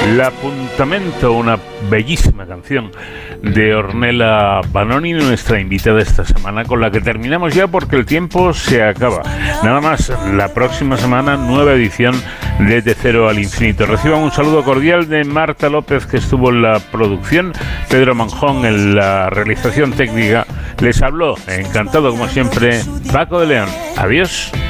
L'Appuntamento, una bellísima canción de Ornella Vanoni, nuestra invitada esta semana, con la que terminamos ya porque el tiempo se acaba. Nada más, la próxima semana, nueva edición de Cero al Infinito. Reciban un saludo cordial de Marta López, que estuvo en la producción, Pedro Manjón en la realización técnica. Les habló, encantado como siempre, Paco de León. Adiós.